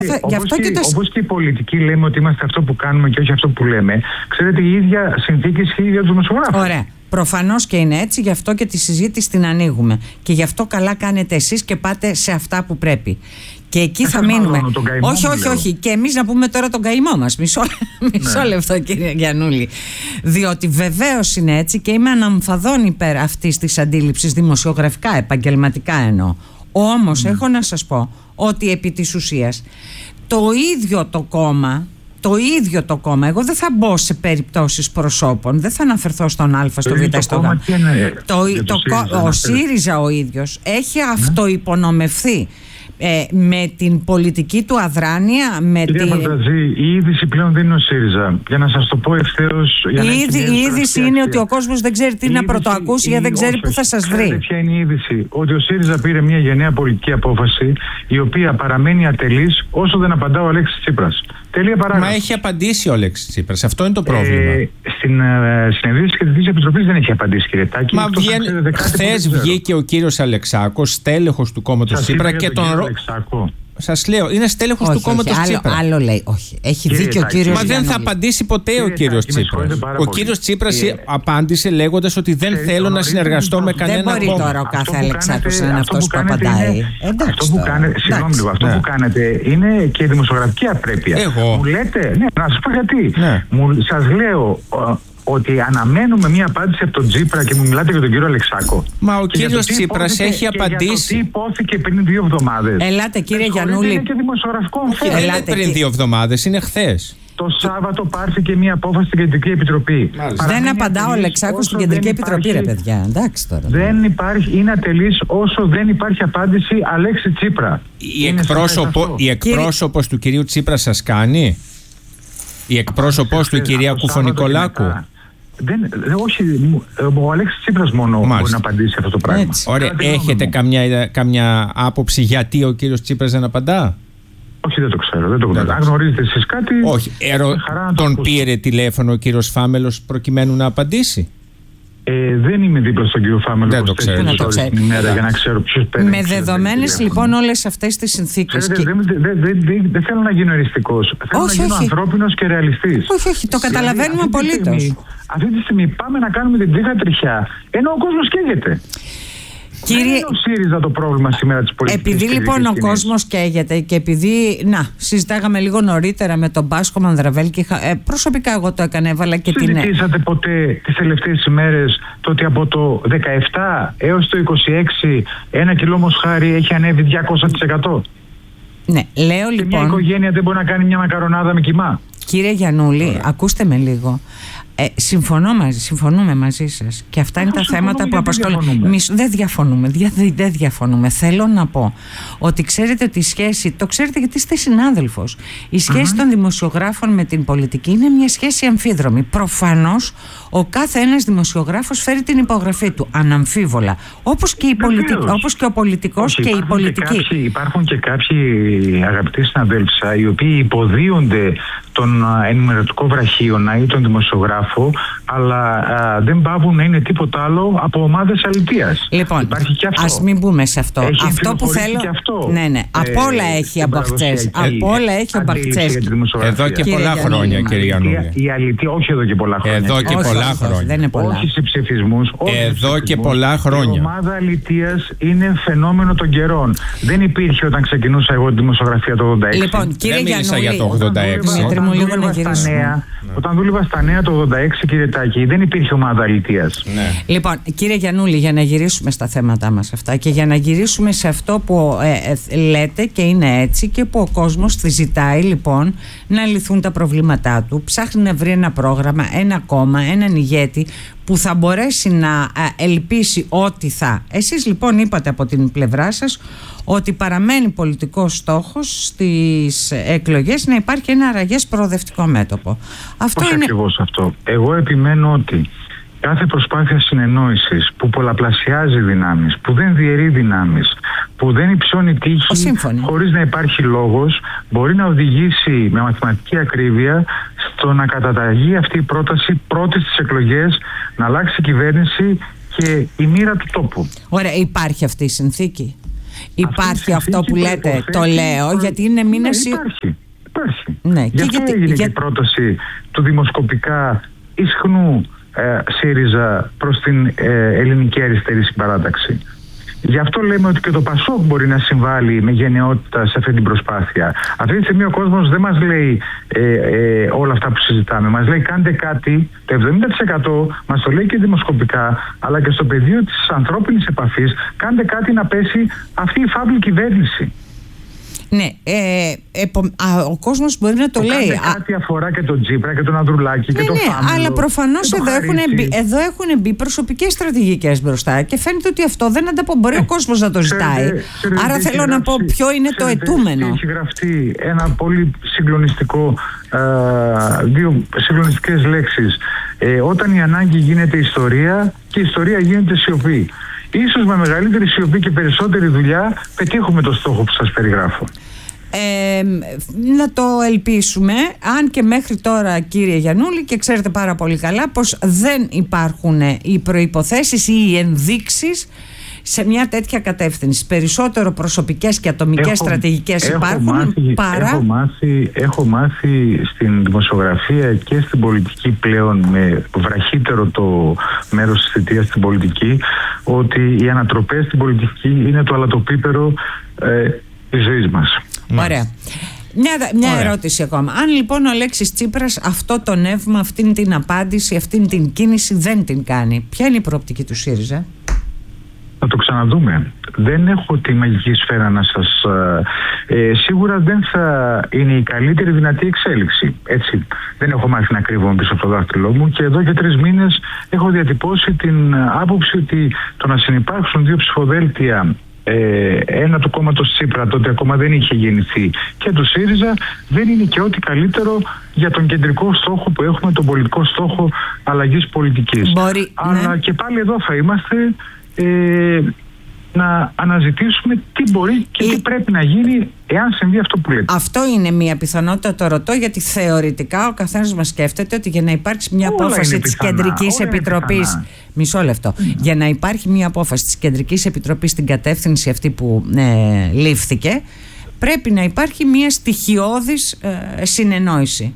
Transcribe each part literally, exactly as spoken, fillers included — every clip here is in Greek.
Όπως, αυτό και, και το... όπως και οι πολιτικοί λέμε ότι είμαστε αυτό που κάνουμε και όχι αυτό που λέμε, ξέρετε, η ίδια συνθήκη ισχύει για τους δημοσιογράφους. Ωραία. Προφανώς και είναι έτσι, γι' αυτό και τη συζήτηση την ανοίγουμε. Και γι' αυτό καλά κάνετε εσείς και πάτε σε αυτά που πρέπει. Και εκεί θα μείνουμε. Όχι, όχι, όχι. Και εμείς να πούμε τώρα τον καημό μας. Μισό, μισό ναι. λεπτό, κύριε Γιαννούλη. Διότι βεβαίως είναι έτσι και είμαι αναμφαδόν υπέρ αυτής της αντίληψης, δημοσιογραφικά, επαγγελματικά εννοώ. Όμως, mm. έχω να σας πω ότι επί της ουσίας το ίδιο το κόμμα. Το ίδιο το κόμμα, εγώ δεν θα μπω σε περιπτώσεις προσώπων, δεν θα αναφερθώ στον Α, στο Β, στο Γ. Το, το, το, ΣΥΡΙΖΑ, ο ΣΥΡΙΖΑ ο ίδιος έχει ναι. αυτοϋπονομευθεί ε, με την πολιτική του αδράνεια. Με Κυρία την... Μπαρταζή, η είδηση πλέον δεν είναι ο ΣΥΡΙΖΑ. Για να σας το πω ευθέως. Η, είδη, η είδηση είναι ότι ο κόσμος δεν ξέρει τι να πρωτοακούσει ή δεν ξέρει πού θα σας βρει. Ξέρετε ποια είναι η είδηση? Ότι ο ΣΥΡΙΖΑ πήρε μια γενναία πολιτική απόφαση, η οποία παραμένει ατελής όσο δεν απαντά ο Αλέξης Τσίπρας. Τελεία παράγραφος. Μα έχει απαντήσει ο Αλέξης Τσίπρας. Αυτό είναι το πρόβλημα. Ε, στην ε, συνεδρίαση της Επιτροπής δεν έχει απαντήσει, κύριε Τάκη. Μα χθες βγήκε ο κύριος Αλεξάκος, στέλεχος του κόμματος Τσίπρα και τον ρο... Σας λέω, είναι στέλεχος του κόμματος Τσίπρα. Άλλο λέει, όχι. Έχει Κύριε δίκιο ο κύριος Μα Γιαννούλη. δεν θα απαντήσει ποτέ Κύριε ο κύριος Τάκη, Τσίπρας. Ο κύριος Τσίπρας Κύριε... απάντησε λέγοντας ότι δεν Κύριε... θέλω να συνεργαστώ με κανένα κόμμα. Δεν μπορεί τώρα ο κάθε Αλεξάκος να είναι αυτός που απαντάει. Αυτό που κάνετε, συγγνώμη λίγο, αυτό που κάνετε είναι και δημοσιογραφική απρέπεια. Μου λέτε, ναι, να σας πω γιατί. Σας λέω ότι αναμένουμε μια απάντηση από τον Τσίπρα και μου μιλάτε για τον κύριο Αλεξάκο. Μα ο κύριος Τσίπρας έχει απαντήσει. Και για το τι υπόθηκε πριν δύο εβδομάδες. Ελάτε, κύριε Γιαννούλη. Είναι και δημοσιογραφικό. Όχι, δεν είναι πριν δύο εβδομάδες, είναι χθες. Το Σάββατο πάρθηκε μια απόφαση στην Κεντρική Επιτροπή. Δεν απαντά ο Αλεξάκος στην Κεντρική Επιτροπή, υπάρχει, ρε παιδιά. Εντάξει τώρα. Δεν υπάρχει, είναι ατελής όσο δεν υπάρχει απάντηση Αλέξη Τσίπρα. Η, εκπρόσωπο, η εκπρόσωπος του κυρίου Τσίπρα σας κάνει. Η εκπρόσωπος του, η κυρία Κουφονικολάκου. Δεν, όχι, ο Αλέξης Τσίπρας μόνο Μάλιστα. μπορεί να απαντήσει αυτό το πράγμα. Έτσι. Ωραία, έχετε καμιά, καμιά άποψη γιατί ο κύριος Τσίπρας δεν απαντά? Όχι, δεν το ξέρω, δεν το γνωρίζω. Αν γνωρίζετε εσείς κάτι... Όχι, ερω... τον το πήρε τηλέφωνο ο κύριος Φάμελος προκειμένου να απαντήσει? Ε, δεν είμαι δίπλα στον κύριο Φάμελο. Δεν το ξέρω. Να το ξέρω. Ημέρα, για να ξέρω ποιος παίρνει. Με δεδομένες λοιπόν όλες αυτές τις συνθήκες. Και... Δεν δε, δε, δε, δε θέλω να γίνω εριστικός. Θέλω όχι, να γίνω όχι. ανθρώπινος και ρεαλιστής. Όχι, όχι, το καταλαβαίνουμε απολύτως. Αυτή τη στιγμή πάμε να κάνουμε την τρίχα τριχιά, ενώ ο κόσμος καίγεται. Κύριε... Δεν είναι ο ΣΥΡΙΖΑ το πρόβλημα σήμερα της πολιτικής. Επειδή λοιπόν ο κόσμος καίγεται και επειδή, να, συζητάγαμε λίγο νωρίτερα με τον Πάσχο Μανδραβέλ και είχα, ε, προσωπικά εγώ το έκανα, έβαλα και την... Συζητήσατε ποτέ τις τελευταίες ημέρες το ότι από το δεκαεπτά έως το είκοσι έξι ένα κιλό μοσχάρι έχει ανέβει διακόσια τοις εκατό? Ναι, λέω και λοιπόν... μια οικογένεια δεν μπορεί να κάνει μια μακαρονάδα με κιμά. Κύριε Γιαννούλη, Ωραία. ακούστε με λίγο. Ε, συμφωνώ μαζί, συμφωνούμε μαζί σας και αυτά είναι τα θέματα που απασχολούν. Δεν διαφωνούμε, δια, δεν διαφωνούμε. Θέλω να πω ότι ξέρετε ότι η σχέση, το ξέρετε γιατί είστε συνάδελφος, η σχέση uh-huh. των δημοσιογράφων με την πολιτική είναι μια σχέση αμφίδρομη. Προφανώς ο κάθε ένας δημοσιογράφος φέρει την υπογραφή του, αναμφίβολα. Όπως και, η πολιτικ, όπως και ο πολιτικός και η πολιτική. Και κάποιοι, υπάρχουν και κάποιοι αγαπητοί συναδέλφοι οι οποίοι υποδίονται τον ενημερωτικό βραχίωνα ή τον δημοσιογράφο, αλλά α, δεν πάβουν να είναι τίποτα άλλο από ομάδες αλητείας. Λοιπόν, ας μην μπούμε σε αυτό. Έχει αυτό που θέλω. Αυτό. Ναι, ναι. Ε, από όλα έχει αμπαχτσές. Από όλα έχει αμπαχτσές. Εδώ και κύριε πολλά Γιαννούλη. χρόνια, κύριε Γιαννούλη. Η αλητία, όχι εδώ και πολλά χρόνια. Εδώ και όχι, πολλά όχι, χρόνια. Όχι, δεν είναι πολλά. Όχι σε ψηφισμούς. Εδώ και πολλά χρόνια. Η ομάδα αλητίας είναι φαινόμενο των καιρών. Δεν υπήρχε όταν ξεκινούσα εγώ τη δημοσιογραφία το ογδόντα έξι. Λοιπόν, κύριε Γιαννούλη, για το ογδόντα έξι. Όταν δούλευα στα νέα το ογδόντα έξι, κύριε Τάκη, δεν υπήρχε ομάδα αλητείας. Ναι. Λοιπόν, κύριε Γιαννούλη, για να γυρίσουμε στα θέματα μας αυτά και για να γυρίσουμε σε αυτό που ε, ε, λέτε και είναι έτσι και που ο κόσμος ζητάει λοιπόν να λυθούν τα προβλήματά του, ψάχνει να βρει ένα πρόγραμμα, ένα κόμμα, έναν ηγέτη που θα μπορέσει να ελπίσει ότι θα. Εσείς λοιπόν είπατε από την πλευρά σας ότι παραμένει πολιτικός στόχος στις εκλογές να υπάρχει ένα αραγές προοδευτικό μέτωπο. Αυτό Όχι είναι... ακριβώς αυτό. Εγώ επιμένω ότι κάθε προσπάθεια συνεννόησης που πολλαπλασιάζει δυνάμεις, που δεν διαιρεί δυνάμεις, που δεν υψώνει τύχη χωρίς να υπάρχει λόγος, μπορεί να οδηγήσει με μαθηματική ακρίβεια στο να καταταγεί αυτή η πρόταση πρώτη στις εκλογές, να αλλάξει η κυβέρνηση και η μοίρα του τόπου. Ωραία, υπάρχει αυτή η συνθήκη. Υπάρχει αυτό που λέτε, το λέω, γιατί είναι μήνες. Ναι, υπάρχει. Υπάρχει. Ναι, Γι' αυτό γιατί, έγινε για... και η πρόταση του δημοσκοπικά ισχνού ε, ΣΥΡΙΖΑ προς την ε, ελληνική αριστερή συμπαράταξη. Γι' αυτό λέμε ότι και το ΠΑΣΟΚ μπορεί να συμβάλλει με γενναιότητα σε αυτή την προσπάθεια. Αυτή τη στιγμή ο κόσμος δεν μας λέει ε, ε, όλα αυτά που συζητάμε. Μας λέει κάντε κάτι, το εβδομήντα τοις εκατό μας το λέει και δημοσκοπικά, αλλά και στο πεδίο της ανθρώπινης επαφής, κάντε κάτι να πέσει αυτή η φαύλη κυβέρνηση. Ναι, ε, επο, α, ο κόσμος μπορεί να το, το λέει. Κάτι αφορά και τον Τσίπρα και τον Ανδρουλάκη, ναι, και τον ναι, Φάμιλο. Αλλά προφανώς εδώ, εδώ έχουν μπει προσωπικές στρατηγικές μπροστά και φαίνεται ότι αυτό δεν ανταπο... μπορεί ε, ο κόσμος να το ζητάει. Ξέρετε, ξέρετε, Άρα θέλω γράψει, να πω ποιο είναι ξέρετε, το ετούμενο. Έχει γραφτεί ένα πολύ συγκλονιστικό, α, δύο συγκλονιστικές λέξεις. Ε, όταν η ανάγκη γίνεται ιστορία και η ιστορία γίνεται σιωπή. Ίσως με μεγαλύτερη σιωπή και περισσότερη δουλειά πετύχουμε το στόχο που σας περιγράφω. Ε, να το ελπίσουμε, αν και μέχρι τώρα, κύριε Γιαννούλη, και ξέρετε πάρα πολύ καλά πως δεν υπάρχουν οι προϋποθέσεις ή οι ενδείξεις σε μια τέτοια κατεύθυνση. Περισσότερο προσωπικές και ατομικές έχω, στρατηγικές έχω υπάρχουν μάθει, παρά... Έχω μάθει, έχω μάθει στην δημοσιογραφία και στην πολιτική πλέον, με βραχύτερο το μέρος της θητείας στην πολιτική, ότι οι ανατροπές στην πολιτική είναι το αλατοπίπερο ε, της ζωής μας. Ωραία. Μια, μια ερώτηση ακόμα. Αν λοιπόν ο Αλέξης Τσίπρας αυτό το νεύμα, αυτήν την απάντηση, αυτήν την κίνηση δεν την κάνει, ποια είναι η προοπτική του ΣΥΡΙΖΑ? Να το ξαναδούμε. Δεν έχω τη μαγική σφαίρα να σας... Ε, σίγουρα δεν θα είναι η καλύτερη δυνατή εξέλιξη. Έτσι. Δεν έχω μάθει να κρύβω πίσω από το δάχτυλό μου και εδώ και τρεις μήνες έχω διατυπώσει την άποψη ότι το να συνυπάρξουν δύο ψηφοδέλτια, ε, ένα του κόμματος Τσίπρα, τότε ακόμα δεν είχε γεννηθεί, και του ΣΥΡΙΖΑ, δεν είναι και ό,τι καλύτερο για τον κεντρικό στόχο που έχουμε, τον πολιτικό στόχο αλλαγής πολιτικής. Μπορεί, Αλλά ναι. Και πάλι εδώ θα είμαστε... Ε, να αναζητήσουμε τι μπορεί και τι πρέπει να γίνει εάν συμβεί αυτό που λέτε. Αυτό είναι μια πιθανότητα, το ρωτώ, γιατί θεωρητικά ο καθένας μας σκέφτεται ότι για να υπάρξει μια όλα απόφαση της Κεντρικής Επιτροπής. Μισό λεπτό. Mm. Για να υπάρχει μια απόφαση της Κεντρικής Επιτροπής στην κατεύθυνση αυτή που ε, λήφθηκε, πρέπει να υπάρχει μια στοιχειώδης ε, συνεννόηση.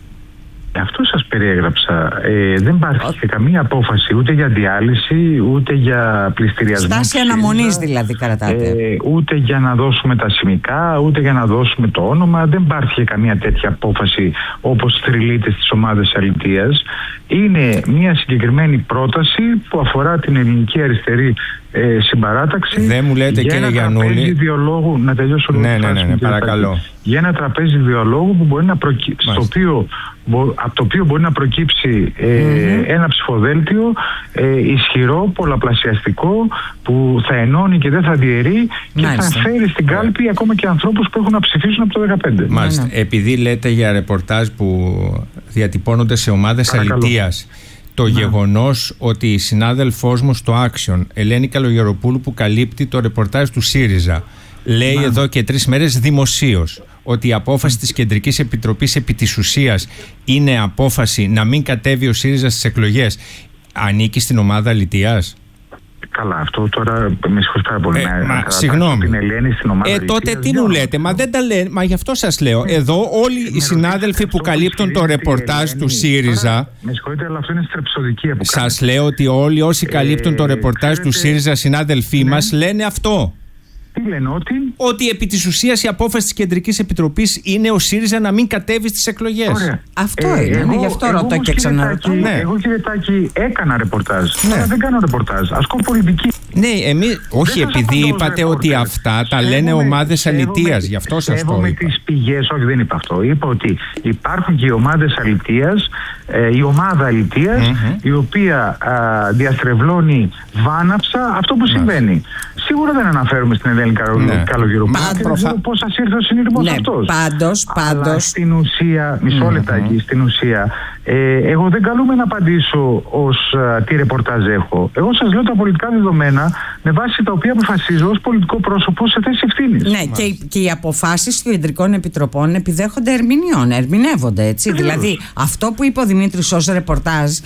Αυτό σας περιέγραψα. Ε, δεν υπάρχει καμία απόφαση ούτε για διάλυση, ούτε για πληστηριασμό. Στάση αναμονής δηλαδή κρατάτε. Ε, ούτε για να δώσουμε τα σημικά, ούτε για να δώσουμε το όνομα. Δεν υπάρχει καμία τέτοια απόφαση όπως θρυλείται στις ομάδες αλητείας. Είναι μια συγκεκριμένη πρόταση που αφορά την ελληνική αριστερή ε, συμπαράταξη. Δεν μου λέτε, για κύριε Γιαννούλη. Διαλόγου, να τελειώσω ναι, ναι, ναι, ναι, παρακαλώ. Για ένα τραπέζι διαλόγου που μπορεί να προκύψει, στο οποίο, από το οποίο μπορεί να προκύψει ε, mm-hmm. ένα ψηφοδέλτιο ε, ισχυρό, πολλαπλασιαστικό, που θα ενώνει και δεν θα διαιρεί και Μάλιστα. θα φέρει στην κάλπη yeah. ακόμα και ανθρώπους που έχουν να ψηφίσουν από το δεκαπέντε. Μάλιστα. Yeah. Επειδή λέτε για ρεπορτάζ που διατυπώνονται σε ομάδες αλητείας, το yeah. γεγονός ότι η συνάδελφός μου στο Action, Ελένη Καλογεροπούλου, που καλύπτει το ρεπορτάζ του ΣΥΡΙΖΑ, λέει yeah. εδώ και τρεις μέρες δημοσίως ότι η απόφαση της Κεντρικής Επιτροπής επί της ουσίας είναι απόφαση να μην κατέβει ο ΣΥΡΙΖΑ στις εκλογές, ανήκει στην ομάδα αλητείας? Καλά, αυτό τώρα με συγχωρείς πάρα πολύ. Ε, μα, συγγνώμη. Την Ελένη στην ομάδα ε, τότε τι μου λέτε, μα δεν τα λέτε, μα γι' αυτό σας λέω. Ε, Εδώ όλοι ε, οι συνάδελφοι που καλύπτουν το ρεπορτάζ του ΣΥΡΙΖΑ. Τώρα, με συγχωρείτε, αλλά αυτό είναι στρεψοδική αποκάλυψη. Σας λέω ότι όλοι όσοι καλύπτουν ε, το ρεπορτάζ ξέρετε, του ΣΥΡΙΖΑ, συνάδελφοί ναι. μας, λένε αυτό. Τι λένε, ότι... ότι επί της ουσίας η απόφαση της Κεντρικής Επιτροπής είναι ο ΣΥΡΙΖΑ να μην κατέβει στις εκλογές. Ωραία. Αυτό ε, είναι, εγώ, γι' αυτό ρωτώ και ξαναρωτώ. Ναι. Εγώ, κύριε Τάκη, έκανα ρεπορτάζ. Ναι. Αλλά δεν κάνω ρεπορτάζ. Ασκώ πολιτική. Ναι, εμείς, όχι, επειδή είπατε ότι αυτά τα λένε ομάδες αλητείας, γι' αυτό σας το είπα. Τις πηγές, όχι, δεν είπα αυτό. Είπα ότι υπάρχουν και οι ομάδες αλητείας, ε, η ομάδα αλητείας, mm-hmm. η οποία α, διαστρεβλώνει βάναυσα αυτό που συμβαίνει. Σίγουρα δεν αναφέρουμε στην Ελένη ναι. Καλογεροπούλου. Δεν ξέρω πώς σας ήρθε ο συνειρμός ναι, αυτός. Πάντως, πάντως. Αλλά στην ουσία, μισό mm-hmm. λεπτάκι, στην ουσία, ε, εγώ δεν καλούμαι να απαντήσω ως α, τι ρεπορτάζ έχω. Εγώ σας λέω τα πολιτικά δεδομένα με βάση τα οποία αποφασίζω ως πολιτικό πρόσωπο σε θέση ευθύνης. Ναι, και, και οι αποφάσεις των κεντρικών επιτροπών επιδέχονται ερμηνεών, ερμηνεύονται έτσι. Δηλαδή, αυτό που είπε ο Δημήτρης ως ρεπορτάζ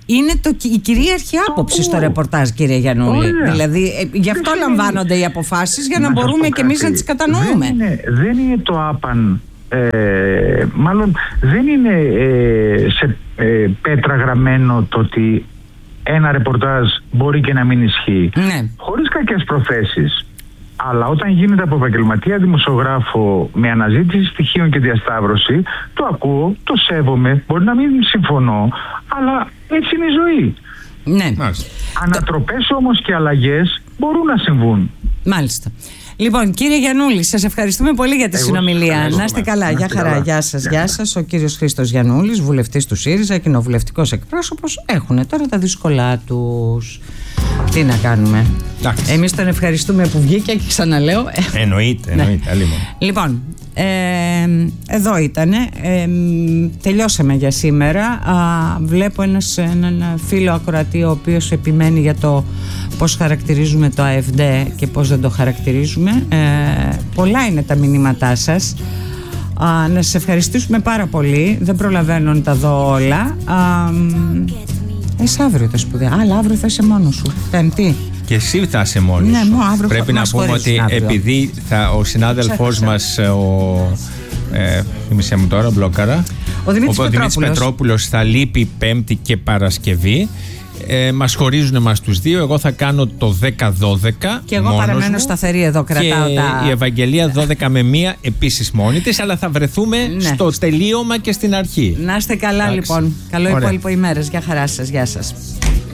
είναι το, η κυρίαρχη άποψη στο ρεπορτάζ, κύριε Γιαννούλη. Ωραία. Δηλαδή, ε, γι' αυτό δεν λαμβάνονται είναι... οι αποφάσεις, για να, να μπορούμε και εμείς να τις κατανοούμε. Δεν είναι, δεν είναι το άπαν, ε, μάλλον δεν είναι ε, σε ε, πέτρα γραμμένο το ότι ένα ρεπορτάζ μπορεί και να μην ισχύει. Ναι. Χωρίς κακές προθέσεις. Αλλά όταν γίνεται από επαγγελματία δημοσιογράφο με αναζήτηση στοιχείων και διασταύρωση, το ακούω, το σέβομαι, μπορεί να μην συμφωνώ, αλλά έτσι είναι η ζωή. Ναι. Ανατροπές όμως και αλλαγές μπορούν να συμβούν. Μάλιστα. Λοιπόν, κύριε Γιαννούλη, σας ευχαριστούμε πολύ για τη Εγώ συνομιλία. Να είστε καλά. Γεια χαρά. Καλά. Γεια σας. Γεια σας. Ο κύριος Χρήστος Γιαννούλης, βουλευτής του ΣΥΡΙΖΑ, κοινοβουλευτικός εκπρόσωπος. Έχουν τώρα τα δύσκολά τους. Τι να κάνουμε. Εμείς τον ευχαριστούμε που βγήκε και ξαναλέω. Εννοείται, εννοείται. Ναι. Λοιπόν, ε, εδώ ήτανε. Ε, τελειώσαμε για σήμερα. Α, βλέπω ένας, έναν φίλο ακροατή ο οποίος επιμένει για το πώς χαρακτηρίζουμε το ΑΕΦΔ και πώς δεν το χαρακτηρίζουμε. Ε, πολλά είναι τα μηνύματά σας. Α, να σας ευχαριστήσουμε πάρα πολύ. Δεν προλαβαίνω να τα δω όλα. Α, Εσύ αύριο τα σπουδαία. Αλλά αύριο θα είσαι μόνος σου. Πέμπτη. Και εσύ θα είσαι μόνος ναι, σου. Αύριο Πρέπει να πούμε ότι αύριο. επειδή θα, ο συνάδελφός μας, ο. Ε, θυμίσαι μου τώρα, μπλόκαρα. Ο Δημήτρης Πετρόπουλος. Πετρόπουλος θα λείπει Πέμπτη και Παρασκευή. Ε, μας χωρίζουν εμάς τους δύο. Εγώ θα κάνω το δέκα δώδεκα. Και εγώ παραμένω μου. σταθερή εδώ, κρατάω και τα. Η Ευαγγελία δώδεκα με μία επίσης μόνη της. Αλλά θα βρεθούμε ναι. στο τελείωμα και στην αρχή. Να είστε καλά. Εντάξει. Λοιπόν. Καλό Ωραία. υπόλοιπο ημέρας. Γεια χαρά σας. Γεια σας.